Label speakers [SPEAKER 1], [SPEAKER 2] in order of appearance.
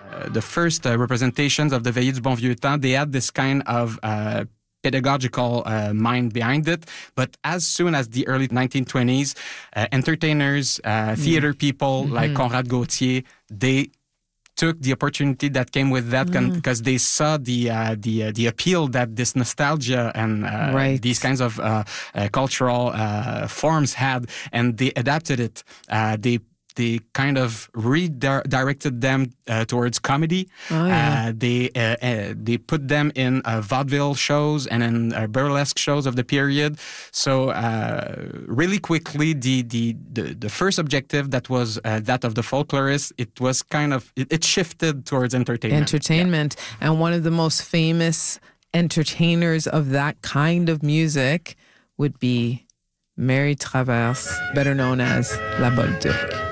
[SPEAKER 1] the first representations of the Veillées du Bon Vieux Temps, they had this kind of pedagogical mind behind it. But as soon as the early 1920s, entertainers, theater people like Conrad Gauthier, they took the opportunity that came with that because they saw the appeal that this nostalgia and these kinds of cultural forms had, and they adapted it. They kind of redirected them towards comedy. They put them in vaudeville shows and in burlesque shows of the period. So really quickly, the first objective that was that of the folklorist, it was kind of it shifted towards entertainment.
[SPEAKER 2] And one of the most famous entertainers of that kind of music would be Mary Traverse, better known as La Bolduc.